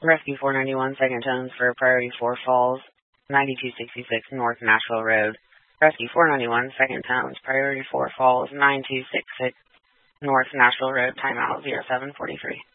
Rescue 491, second tones for Priority 4 Falls, 9266 North Nashville Road. Rescue 491, second tones, Priority 4 Falls, 9266 North Nashville Road, timeout 0743.